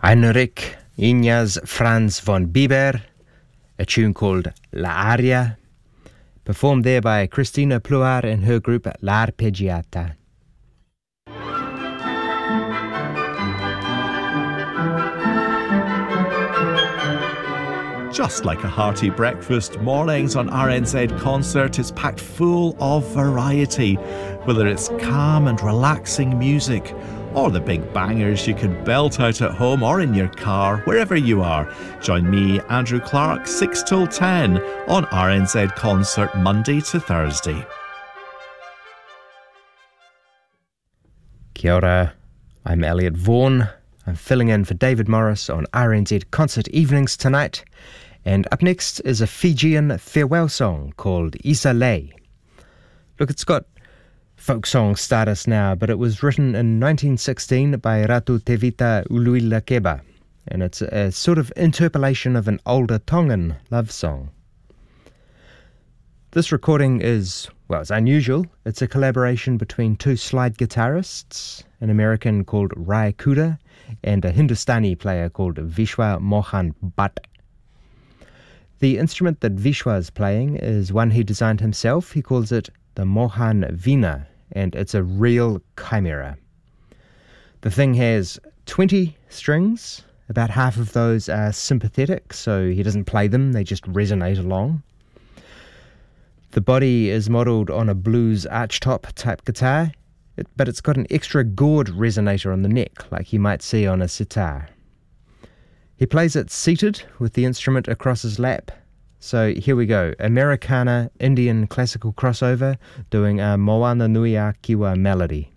Heinrich Ignaz Franz von Bieber, a tune called La Aria, performed there by Cristina Pluhar and her group L'Arpeggiata. Just like a hearty breakfast, mornings on RNZ Concert is packed full of variety. Whether it's calm and relaxing music, or the big bangers you can belt out at home or in your car, wherever you are. Join me, Andrew Clark, 6 till 10 on RNZ Concert, Monday to Thursday. Kia ora, I'm Elliot Vaughan. I'm filling in for David Morris on RNZ Concert Evenings tonight. And up next is a Fijian farewell song called Isa Lei. Look, it's got folk song status now, but it was written in 1916 by Ratu Tevita Uluilakeba, and it's a sort of interpolation of an older Tongan love song. This recording is, well, it's unusual. It's a collaboration between two slide guitarists, an American called Rai Kuda and a Hindustani player called Vishwa Mohan Bhatt. The instrument that Vishwa is playing is one he designed himself. He calls it the Mohan Veena, and it's a real chimera. The thing has 20 strings. About half of those are sympathetic, so he doesn't play them, they just resonate along. The body is modelled on a blues archtop type guitar, but it's got an extra gourd resonator on the neck, like you might see on a sitar. He plays it seated with the instrument across his lap. So here we go, Americana Indian classical crossover doing a Moana Nui a Kiwa melody.